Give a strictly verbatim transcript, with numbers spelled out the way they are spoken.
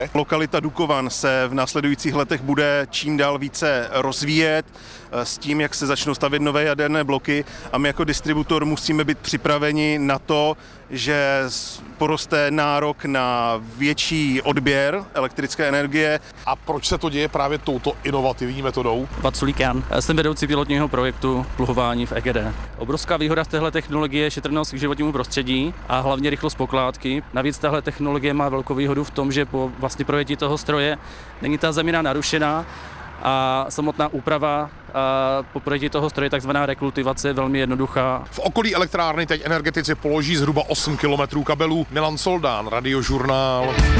Lokalita Dukovan se v následujících letech bude čím dál více rozvíjet s tím, jak se začnou stavět nové jaderné bloky, a my jako distributor musíme být připraveni na to, že poroste nárok na větší odběr elektrické energie. A proč se to děje právě touto inovativní metodou? Vaculík Jan. Já jsem vedoucí pilotního projektu pluhování v E G D. Obrovská výhoda v téhle technologie je šetrnost k životnímu prostředí a hlavně rychlost pokládky. Navíc tahle technologie má velkou výhodu v tom, že po vlastně projetí toho stroje není ta zemina narušená a samotná úprava a po projetí toho stroje, takzvaná rekultivace, je velmi jednoduchá. V okolí elektrárny teď energetici položí zhruba osm kilometrů kabelů. Milan Soldán, Radiožurnál.